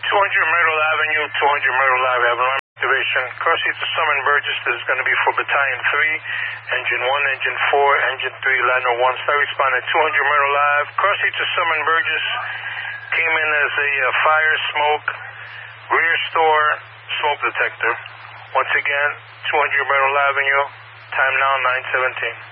Myrtle Avenue, 200 Myrtle Avenue. Alarm activation. Crossing to Summon Burgess. This is going to be for Battalion 3, Engine 1, Engine 4, Engine 3, Ladner 1. Start responding 200 Myrtle Ave. Crossing to Summon Burgess. Came in as a fire, smoke, rear store, smoke detector. Once again, 200 Myrtle Avenue. Time now 9:17.